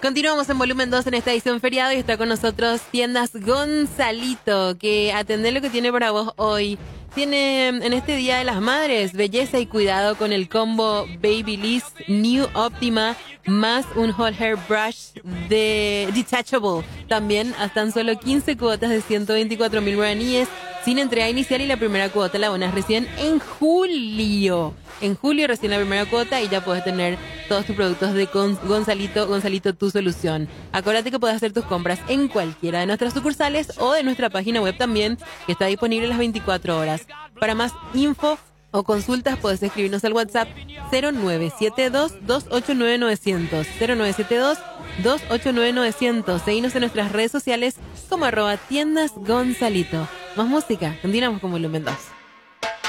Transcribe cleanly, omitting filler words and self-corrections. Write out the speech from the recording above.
Continuamos en volumen 2 en esta edición feriado y está con nosotros Tiendas Gonzalito, que atende lo que tiene para vos hoy. Tiene en este Día de las Madres belleza y cuidado con el combo Babyliss New Optima más un Whole Hair Brush de Detachable. También a tan solo 15 cuotas de 124.000 guaraníes sin entrega inicial y la primera cuota la abonas recién en julio. En julio recién la primera cuota y ya puedes tener todos tus productos de Gonzalito, tu solución. Acuérdate que puedes hacer tus compras en cualquiera de nuestras sucursales o de nuestra página web también, que está disponible las 24 horas. Para más info o consultas puedes escribirnos al WhatsApp 0972-289-900. 0972-289-900. Seguinos en nuestras redes sociales como @tiendasgonzalito. Más música, continuamos con volumen 2.